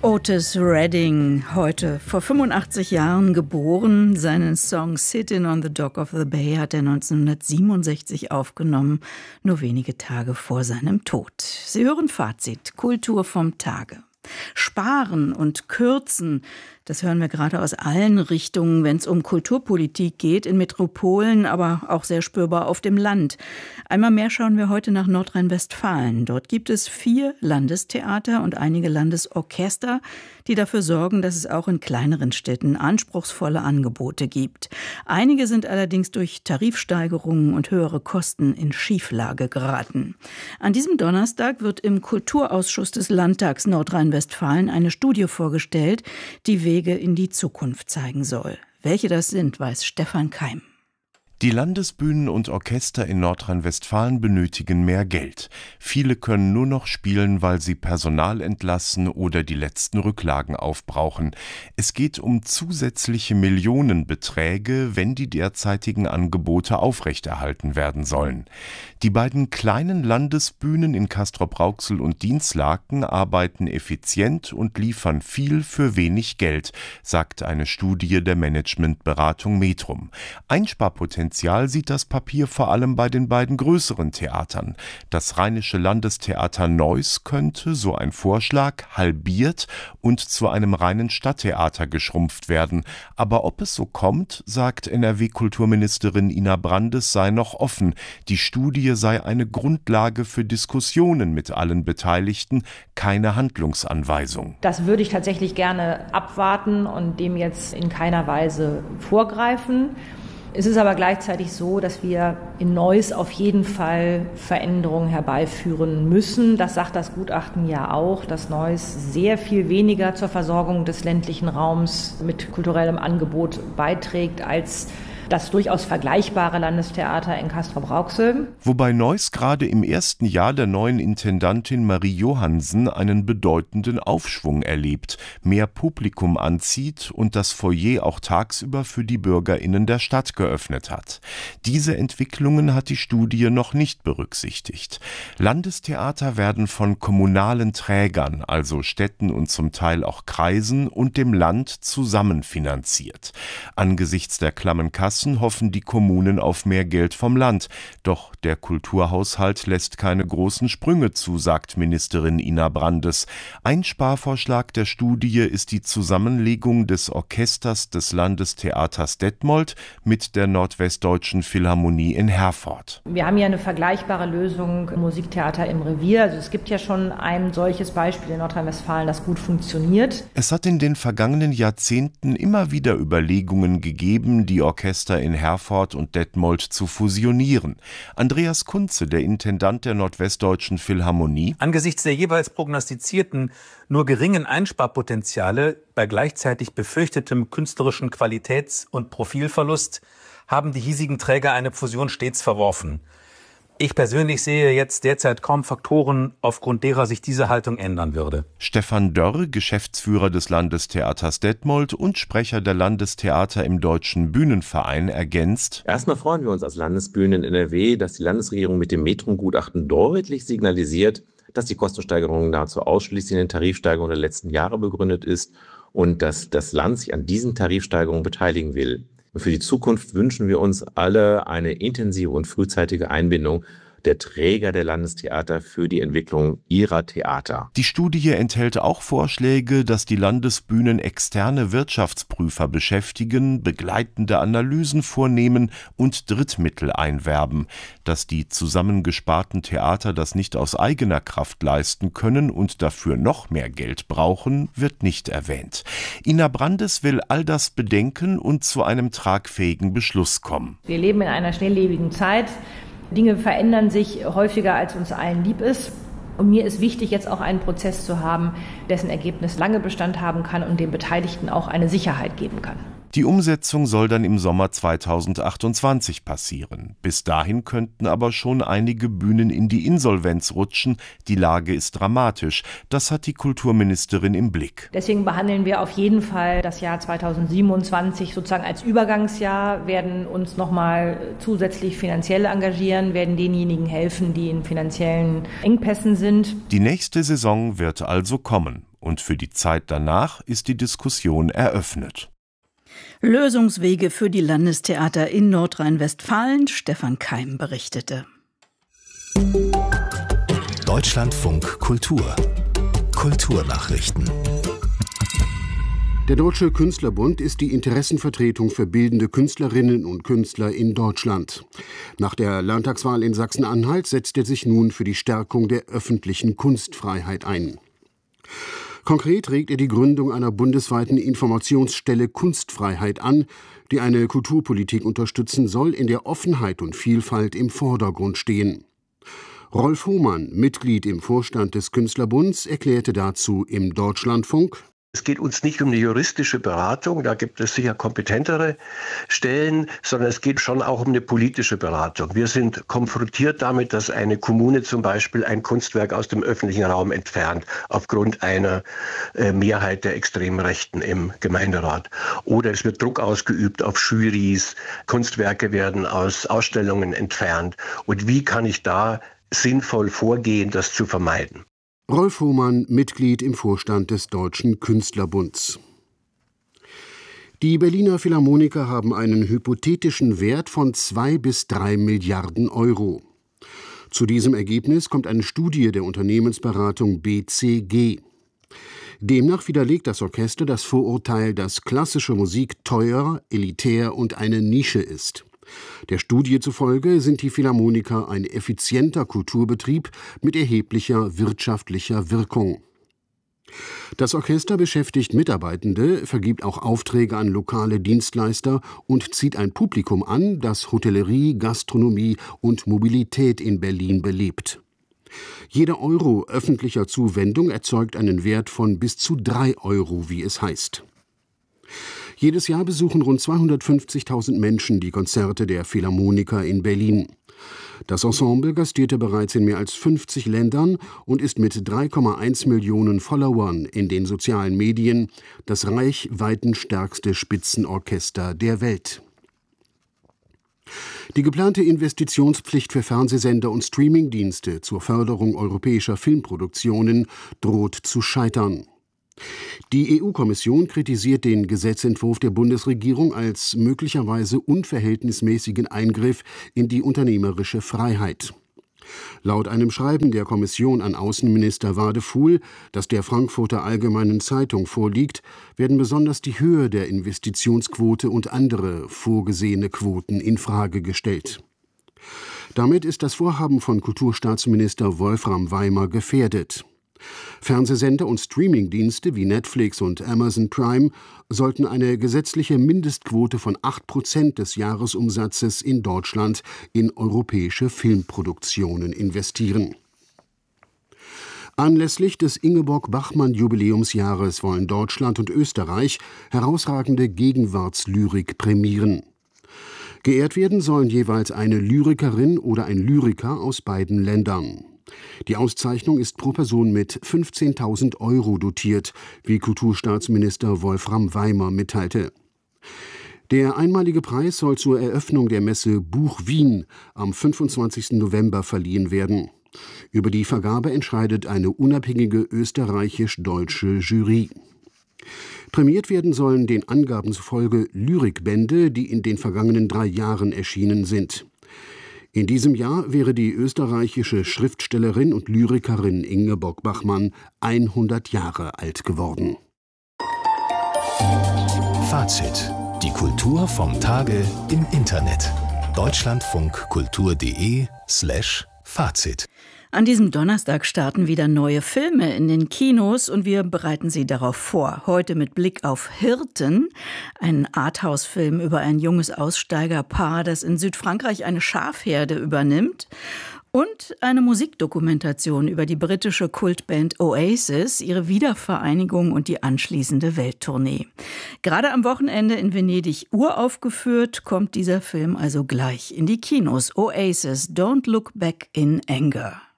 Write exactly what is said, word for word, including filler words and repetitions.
Otis Redding, heute vor fünfundachtzig Jahren geboren. Seinen Song Sittin' on the Dock of the Bay hat er neunzehnhundertsiebenundsechzig aufgenommen, nur wenige Tage vor seinem Tod. Sie hören Fazit, Kultur vom Tage. Sparen und kürzen, das hören wir gerade aus allen Richtungen, wenn es um Kulturpolitik geht, in Metropolen, aber auch sehr spürbar auf dem Land. Einmal mehr schauen wir heute nach Nordrhein-Westfalen. Dort gibt es vier Landestheater und einige Landesorchester, die dafür sorgen, dass es auch in kleineren Städten anspruchsvolle Angebote gibt. Einige sind allerdings durch Tarifsteigerungen und höhere Kosten in Schieflage geraten. An diesem Donnerstag wird im Kulturausschuss des Landtags Nordrhein-Westfalen eine Studie vorgestellt, die Wege in die Zukunft zeigen soll. Welche das sind, weiß Stefan Keim. Die Landesbühnen und Orchester in Nordrhein-Westfalen benötigen mehr Geld. Viele können nur noch spielen, weil sie Personal entlassen oder die letzten Rücklagen aufbrauchen. Es geht um zusätzliche Millionenbeträge, wenn die derzeitigen Angebote aufrechterhalten werden sollen. Die beiden kleinen Landesbühnen in Castrop-Rauxel und Dinslaken arbeiten effizient und liefern viel für wenig Geld, sagt eine Studie der Managementberatung Metrum. Einsparpotenzial sieht das Papier vor allem bei den beiden größeren Theatern. Das Rheinische Landestheater Neuss könnte, so ein Vorschlag, halbiert und zu einem reinen Stadttheater geschrumpft werden. Aber ob es so kommt, sagt N R W-Kulturministerin Ina Brandes, sei noch offen. Die Studie sei eine Grundlage für Diskussionen mit allen Beteiligten, keine Handlungsanweisung. Das würde ich tatsächlich gerne abwarten und dem jetzt in keiner Weise vorgreifen. Es ist aber gleichzeitig so, dass wir in Neuss auf jeden Fall Veränderungen herbeiführen müssen. Das sagt das Gutachten ja auch, dass Neuss sehr viel weniger zur Versorgung des ländlichen Raums mit kulturellem Angebot beiträgt als das durchaus vergleichbare Landestheater in Castrop-Rauxel. Wobei Neuss gerade im ersten Jahr der neuen Intendantin Marie Johansen einen bedeutenden Aufschwung erlebt, mehr Publikum anzieht und das Foyer auch tagsüber für die BürgerInnen der Stadt geöffnet hat. Diese Entwicklungen hat die Studie noch nicht berücksichtigt. Landestheater werden von kommunalen Trägern, also Städten und zum Teil auch Kreisen und dem Land zusammenfinanziert. Angesichts der klammen Kasse hoffen die Kommunen auf mehr Geld vom Land. Doch der Kulturhaushalt lässt keine großen Sprünge zu, sagt Ministerin Ina Brandes. Ein Sparvorschlag der Studie ist die Zusammenlegung des Orchesters des Landestheaters Detmold mit der Nordwestdeutschen Philharmonie in Herford. Wir haben ja eine vergleichbare Lösung, Musiktheater im Revier. Also es gibt ja schon ein solches Beispiel in Nordrhein-Westfalen, das gut funktioniert. Es hat in den vergangenen Jahrzehnten immer wieder Überlegungen gegeben, die Orchester in Herford und Detmold zu fusionieren. Andreas Kunze, der Intendant der Nordwestdeutschen Philharmonie: Angesichts der jeweils prognostizierten, nur geringen Einsparpotenziale bei gleichzeitig befürchtetem künstlerischen Qualitäts- und Profilverlust haben die hiesigen Träger eine Fusion stets verworfen. Ich persönlich sehe jetzt derzeit kaum Faktoren, aufgrund derer sich diese Haltung ändern würde. Stefan Dörr, Geschäftsführer des Landestheaters Detmold und Sprecher der Landestheater im Deutschen Bühnenverein, ergänzt: Erstmal freuen wir uns als Landesbühnen in N R W, dass die Landesregierung mit dem Metrum-Gutachten deutlich signalisiert, dass die Kostensteigerung nahezu ausschließlich in den Tarifsteigerungen der letzten Jahre begründet ist und dass das Land sich an diesen Tarifsteigerungen beteiligen will. Und für die Zukunft wünschen wir uns alle eine intensive und frühzeitige Einbindung der Träger der Landestheater für die Entwicklung ihrer Theater. Die Studie enthält auch Vorschläge, dass die Landesbühnen externe Wirtschaftsprüfer beschäftigen, begleitende Analysen vornehmen und Drittmittel einwerben. Dass die zusammengesparten Theater das nicht aus eigener Kraft leisten können und dafür noch mehr Geld brauchen, wird nicht erwähnt. Ina Brandes will all das bedenken und zu einem tragfähigen Beschluss kommen. Wir leben in einer schnelllebigen Zeit. Dinge verändern sich häufiger, als uns allen lieb ist. Und mir ist wichtig, jetzt auch einen Prozess zu haben, dessen Ergebnis lange Bestand haben kann und den Beteiligten auch eine Sicherheit geben kann. Die Umsetzung soll dann im Sommer zweitausendachtundzwanzig passieren. Bis dahin könnten aber schon einige Bühnen in die Insolvenz rutschen. Die Lage ist dramatisch. Das hat die Kulturministerin im Blick. Deswegen behandeln wir auf jeden Fall das Jahr zweitausendsiebenundzwanzig sozusagen als Übergangsjahr, werden uns nochmal zusätzlich finanziell engagieren, werden denjenigen helfen, die in finanziellen Engpässen sind. Die nächste Saison wird also kommen. und für die Zeit danach ist die Diskussion eröffnet. Lösungswege für die Landestheater in Nordrhein-Westfalen. Stefan Keim berichtete. Deutschlandfunk Kultur. Kulturnachrichten. Der Deutsche Künstlerbund ist die Interessenvertretung für bildende Künstlerinnen und Künstler in Deutschland. Nach der Landtagswahl in Sachsen-Anhalt setzt er sich nun für die Stärkung der öffentlichen Kunstfreiheit ein. Konkret regt er die Gründung einer bundesweiten Informationsstelle Kunstfreiheit an, die eine Kulturpolitik unterstützen soll, in der Offenheit und Vielfalt im Vordergrund stehen. Rolf Hohmann, Mitglied im Vorstand des Künstlerbunds, erklärte dazu im Deutschlandfunk: Es geht uns nicht um eine juristische Beratung, da gibt es sicher kompetentere Stellen, sondern es geht schon auch um eine politische Beratung. Wir sind konfrontiert damit, dass eine Kommune zum Beispiel ein Kunstwerk aus dem öffentlichen Raum entfernt, aufgrund einer äh, Mehrheit der extremen Rechten im Gemeinderat. Oder es wird Druck ausgeübt auf Jurys, Kunstwerke werden aus Ausstellungen entfernt. Und wie kann ich da sinnvoll vorgehen, das zu vermeiden? Rolf Hohmann, Mitglied im Vorstand des Deutschen Künstlerbunds. Die Berliner Philharmoniker haben einen hypothetischen Wert von zwei bis drei Milliarden Euro. Zu diesem Ergebnis kommt eine Studie der Unternehmensberatung B C G. Demnach widerlegt das Orchester das Vorurteil, dass klassische Musik teuer, elitär und eine Nische ist. Der Studie zufolge sind die Philharmoniker ein effizienter Kulturbetrieb mit erheblicher wirtschaftlicher Wirkung. Das Orchester beschäftigt Mitarbeitende, vergibt auch Aufträge an lokale Dienstleister und zieht ein Publikum an, das Hotellerie, Gastronomie und Mobilität in Berlin belebt. Jeder Euro öffentlicher Zuwendung erzeugt einen Wert von bis zu drei Euro, wie es heißt. Jedes Jahr besuchen rund zweihundertfünfzigtausend Menschen die Konzerte der Philharmoniker in Berlin. Das Ensemble gastierte bereits in mehr als fünfzig Ländern und ist mit drei Komma eins Millionen Followern in den sozialen Medien das reichweitenstärkste Spitzenorchester der Welt. Die geplante Investitionspflicht für Fernsehsender und Streamingdienste zur Förderung europäischer Filmproduktionen droht zu scheitern. Die E U-Kommission kritisiert den Gesetzentwurf der Bundesregierung als möglicherweise unverhältnismäßigen Eingriff in die unternehmerische Freiheit. Laut einem Schreiben der Kommission an Außenminister Wadefuhl, das der Frankfurter Allgemeinen Zeitung vorliegt, werden besonders die Höhe der Investitionsquote und andere vorgesehene Quoten in Frage gestellt. Damit ist das Vorhaben von Kulturstaatsminister Wolfram Weimer gefährdet. Fernsehsender und Streamingdienste wie Netflix und Amazon Prime sollten eine gesetzliche Mindestquote von acht Prozent des Jahresumsatzes in Deutschland in europäische Filmproduktionen investieren. Anlässlich des Ingeborg-Bachmann-Jubiläumsjahres wollen Deutschland und Österreich herausragende Gegenwartslyrik prämieren. Geehrt werden sollen jeweils eine Lyrikerin oder ein Lyriker aus beiden Ländern. Die Auszeichnung ist pro Person mit fünfzehntausend Euro dotiert, wie Kulturstaatsminister Wolfram Weimer mitteilte. Der einmalige Preis soll zur Eröffnung der Messe Buch Wien am fünfundzwanzigsten November verliehen werden. Über die Vergabe entscheidet eine unabhängige österreichisch-deutsche Jury. Prämiert werden sollen den Angaben zufolge Lyrikbände, die in den vergangenen drei Jahren erschienen sind. In diesem Jahr wäre die österreichische Schriftstellerin und Lyrikerin Ingeborg Bachmann hundert Jahre alt geworden. Fazit: Die Kultur vom Tage im Internet. deutschlandfunkkultur.de slash Fazit. An diesem Donnerstag starten wieder neue Filme in den Kinos und wir bereiten Sie darauf vor. Heute mit Blick auf Hirten, ein Arthouse-Film über ein junges Aussteigerpaar, das in Südfrankreich eine Schafherde übernimmt. Und eine Musikdokumentation über die britische Kultband Oasis, ihre Wiedervereinigung und die anschließende Welttournee. Gerade am Wochenende in Venedig uraufgeführt, kommt dieser Film also gleich in die Kinos. Oasis, Don't Look Back in Anger.